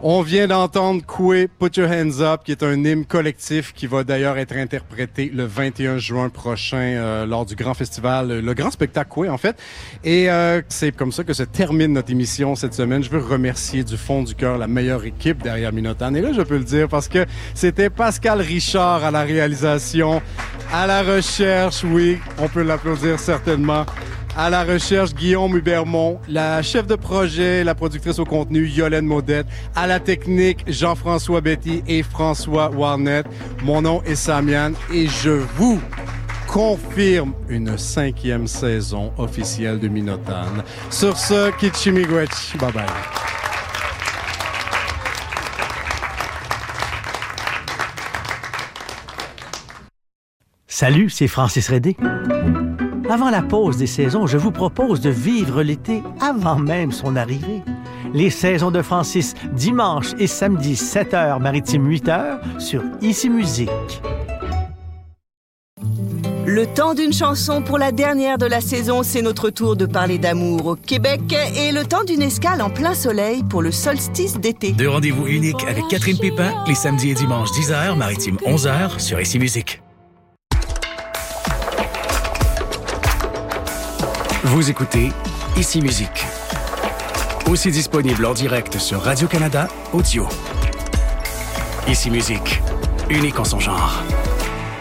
On vient d'entendre Koué, Put Your Hands Up, qui est un hymne collectif qui va d'ailleurs être interprété le 21 juin prochain lors du grand festival, le grand spectacle Koué en fait. Et c'est comme ça que se termine notre émission cette semaine. Je veux remercier du fond du cœur la meilleure équipe derrière Minotagne. Et là, je peux le dire parce que c'était Pascal Richard à la réalisation, à la recherche, oui, on peut l'applaudir certainement. À la recherche, Guillaume Hubermont, la chef de projet, la productrice au contenu, Yolène Maudette, à la technique, Jean-François Betty et François Warnett. Mon nom est Samian et je vous confirme une 5e saison officielle de Minotagne. Sur ce, Kichimigwech, bye bye. Salut, c'est Francis Redé. Avant la pause des saisons, je vous propose de vivre l'été avant même son arrivée. Les saisons de Francis, dimanche et samedi 7h, maritime 8h, sur Ici Musique. Le temps d'une chanson pour la dernière de la saison, c'est notre tour de parler d'amour au Québec et le temps d'une escale en plein soleil pour le solstice d'été. 2 rendez-vous uniques avec Catherine Pépin, les samedis et dimanches 10h, maritime 11h, sur Ici Musique. Vous écoutez Ici Musique. Aussi disponible en direct sur Radio-Canada Audio. Ici Musique, unique en son genre.